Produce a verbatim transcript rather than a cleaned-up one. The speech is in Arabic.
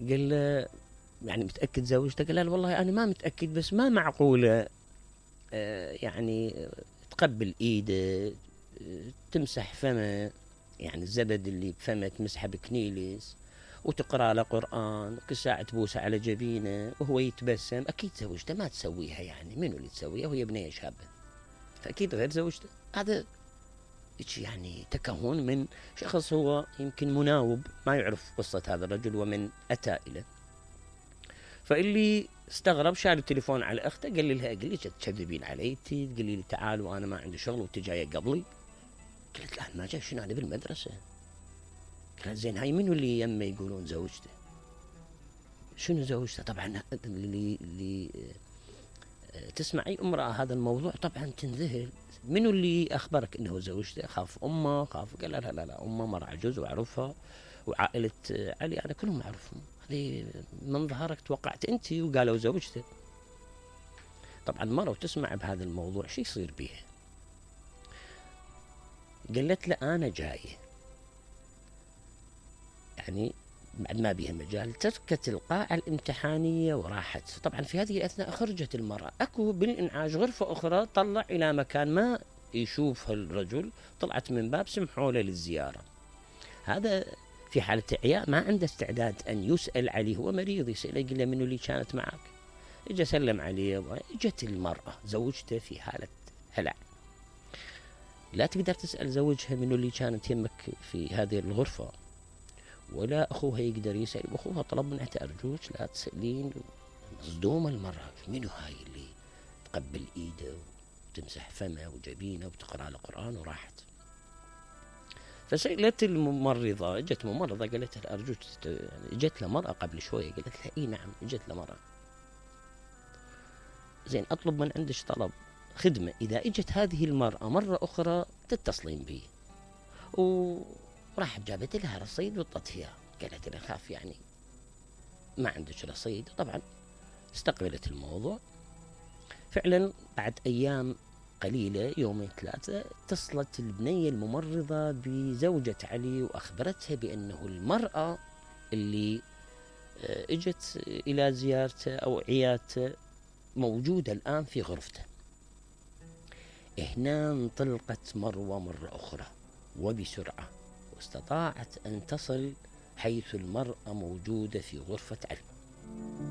قال له يعني متأكد زوجته؟ قال له والله أنا ما متأكد، بس ما معقولة آه، يعني آه، تقبل إيده، آه، تمسح فمه، يعني الزبد اللي بفمه تمسحه بكنيلس، وتقرأ له قرآن، وكل ساعة تبوسه على جبينه وهو يتبسم. أكيد زوجته ما تسويها، يعني منو اللي تسويها وهي بنية شابة؟ فأكيد غير زوجته. هذا يعني تكهن من شخص هو يمكن مناوب، ما يعرف قصة هذا الرجل ومن أتى إليه. فاللي استغرب شال التليفون على أخته، قال لها قال لي تكذبين علي، تقولي لي تعال وأنا ما عندي شغل وأنت جاية قبلي؟ قلت له ما جاي، شنو أنا بالمدرسة؟ قالت زين هاي منو اللي يمه يقولون زوجته؟ شنو زوجته؟ طبعا اللي اللي تسمع أي امرأة هذا الموضوع طبعا تنذهل. منو اللي أخبرك إنه زوجته؟ خاف أمه، خاف. قال لا لا لا، أمه مرة عجوز وأعرفها، وعائلة علي أنا كلهم أعرفهم، هذه من ظهرك توقعت أنت وقالوا زوجته. طبعا مرة وتسمع بهذا الموضوع شو يصير بيها؟ قالت له أنا جاية، يعني بعد ما بيها مجال تركت القاعة الامتحانية وراحت. طبعا في هذه الأثناء خرجت المرأة، أكو بالإنعاش غرفة أخرى طلع إلى مكان ما يشوف الرجل، طلعت من باب سمحوا له للزيارة. هذا في حالة إعياء ما عنده استعداد أن يسأل عليه، هو مريض، يسأله يقول له منو اللي كانت معك؟ إجا سلم عليه. إجت المرأة زوجته في حالة هلع، لا تقدر تسأل زوجها منو اللي كانت يمك في هذه الغرفة، ولا أخوها يقدر يسأل. وأخوها طلب منها أرجوك لا تسألين. مصدومة المرأة، منو هاي اللي تقبل إيده وتمسح فمه وجبينه وتقرأ القرآن؟ وراحت. فسألت الممرضة، اجت ممرضة قالت لها أرجوك، يعني اجت لها مرأة قبل شوية قالت لها إي نعم اجت لها مرأة. زين أطلب من عندك طلب خدمة، إذا اجت هذه المرأة مرة أخرى تتصلين بي. وراح جابت لها رصيد وطت فيها، قالت لها خاف يعني ما عندك رصيد. طبعا استقبلت الموضوع. فعلا بعد أيام قليلة، يومين ثلاثة، اتصلت البنية الممرضة بزوجة علي وأخبرتها بأنه المرأة اللي اجت إلى زيارته أو عيادته موجودة الآن في غرفته. هنا انطلقت مروة مرة أخرى وبسرعة، واستطاعت أن تصل حيث المرأة موجودة في غرفة علي.